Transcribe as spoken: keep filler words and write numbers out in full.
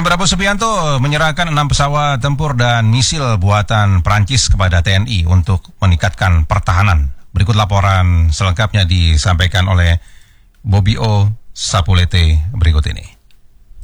Dan Prabowo Subianto menyerahkan enam pesawat tempur dan misil buatan Perancis kepada T N I untuk meningkatkan pertahanan. Berikut laporan selengkapnya disampaikan oleh Bobi O Sapulete berikut ini.